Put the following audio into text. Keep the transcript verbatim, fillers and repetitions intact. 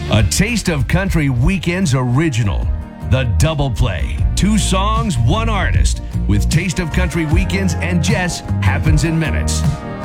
A Taste of Country Weekends original. The Double Play. Two songs, one artist. With Taste of Country Weekends and Jess happens in minutes.